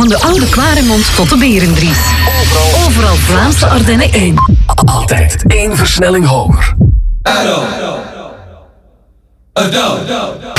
Van de Oude Kwaremond tot de Berendries. Overal Vlaamse Ardennen 1. Altijd 1 versnelling hoger.